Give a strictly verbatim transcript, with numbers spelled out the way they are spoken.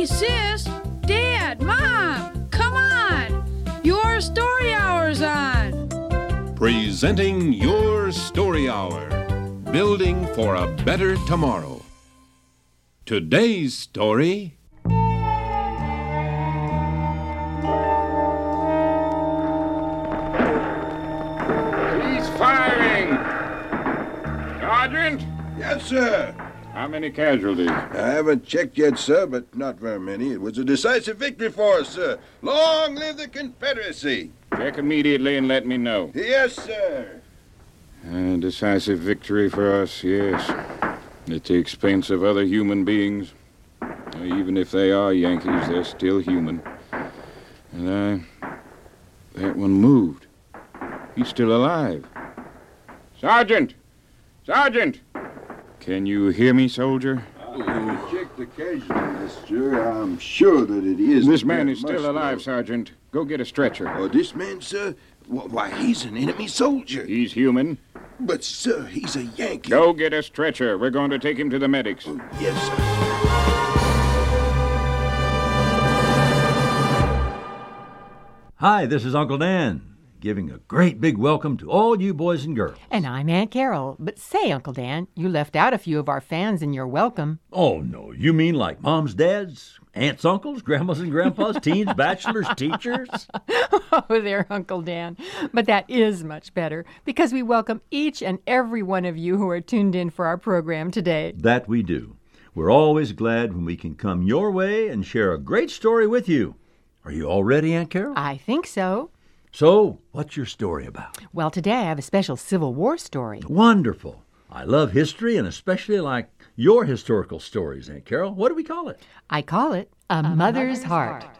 Sis, Dad, Mom, come on! Your Story Hour's on! Presenting Your Story Hour, building for a better tomorrow. Today's story... He's firing! Sergeant? Yes, sir. How many casualties? I haven't checked yet, sir, but not very many. It was a decisive victory for us, sir. Long live the Confederacy! Check immediately and let me know. Yes, sir. A decisive victory for us, yes. At the expense of other human beings. Even if they are Yankees, they're still human. And I... that one moved. He's still alive. Sergeant! Sergeant! Can you hear me, soldier? Uh, check the casualty list, sir. I'm sure that it is. This man is still alive, Sergeant. Go get a stretcher. Oh, this man, sir? Why, he's an enemy soldier. He's human. But, sir, he's a Yankee. Go get a stretcher. We're going to take him to the medics. Oh, yes, sir. Hi, this is Uncle Dan, giving a great big welcome to all you boys and girls. And I'm Aunt Carol. But say, Uncle Dan, you left out a few of our fans in your welcome. Oh, no, you mean like moms, dads, aunts, uncles, grandmas and grandpas, teens, bachelors, teachers? Oh, there, Uncle Dan. But that is much better, because we welcome each and every one of you who are tuned in for our program today. That we do. We're always glad when we can come your way and share a great story with you. Are you all ready, Aunt Carol? I think so. So, what's your story about? Well, today I have a special Civil War story. Wonderful. I love history and especially like your historical stories, Aunt Carol. What do we call it? I call it A, a Mother's, Mother's Heart. Heart.